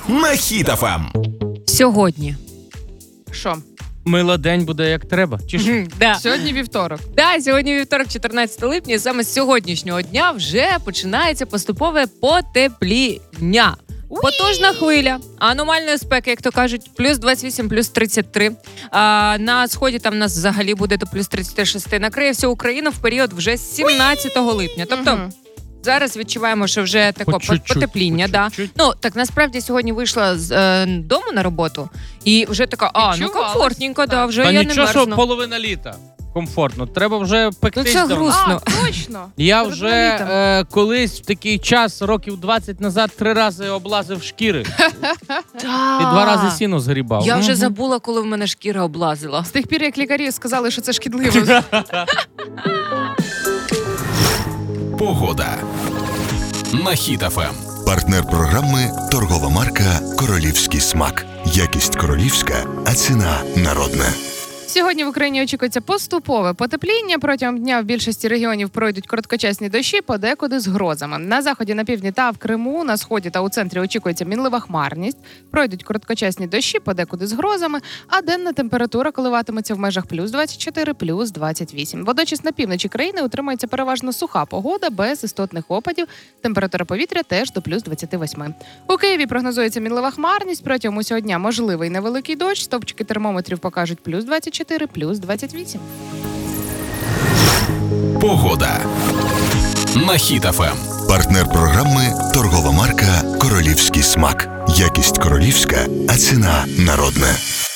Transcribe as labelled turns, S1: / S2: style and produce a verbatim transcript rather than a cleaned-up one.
S1: на Хіт еф ем.
S2: Сьогодні.
S3: Що?
S4: Милодень буде як треба. Чи що?
S2: Да.
S3: Сьогодні вівторок.
S2: Да, сьогодні вівторок, чотирнадцятого липня, і саме з сьогоднішнього дня вже починається поступове потепління. Потужна хвиля, аномальної спеки, як то кажуть, плюс двадцять вісім, плюс тридцять три. А, на сході там нас взагалі буде до плюс тридцять шість. Накриє всю Україну в період вже з сімнадцятого липня. Тобто
S3: Мгм.
S2: зараз відчуваємо, що вже таке
S4: По чуть-чуть,
S2: потепління.
S4: по
S2: Да.
S4: чуть-чуть.
S2: Ну, так насправді сьогодні вийшла з е, дому на роботу, і вже така, а, ну
S3: Відчувалось.
S2: комфортненько, да, вже
S4: Та
S2: я не
S4: нічого, що
S2: мерзну.
S4: половина літа. Комфортно. Треба вже
S2: Ну
S4: пектись
S2: це
S4: давно.
S2: грустно.
S3: А, точно.
S4: Я
S3: Перед
S4: вже
S3: літом.
S4: е, колись в такий час, років двадцять назад, три рази облазив шкіри. І два рази сіно згрібав.
S2: Я вже
S4: Мгм.
S2: забула, коли в мене шкіра облазила.
S3: З тих пір, як лікарі сказали, що це шкідливо.
S1: Погода на Хіт еф ем.
S5: Партнер програми – торгова марка «Королівський смак». Якість королівська, а ціна народна.
S3: Сьогодні в Україні очікується поступове потепління. Протягом дня в більшості регіонів пройдуть короткочасні дощі, подекуди з грозами. На заході, на півдні та в Криму, на сході та у центрі очікується мінлива хмарність. Пройдуть короткочасні дощі, подекуди з грозами, а денна температура коливатиметься в межах плюс двадцять чотири, плюс двадцять вісім. Водночас на півночі країни утримується переважно суха погода без істотних опадів. Температура повітря теж до плюс двадцять вісім. У Києві прогнозується мінлива хмарність. Протягом усього дня можливий невеликий дощ. Стовпчики термометрів покажуть плюс двадцять чотири, плюс двадцять вісім.
S1: Погода на Хіт еф ем.
S5: Партнер програми – торгова марка «Королівський смак». Якість королівська, а ціна народна.